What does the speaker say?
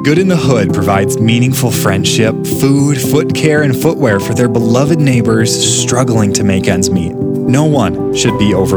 Good in the Hood provides meaningful friendship, food, foot care, and footwear for their beloved neighbors struggling to make ends meet. No one should be overlooked.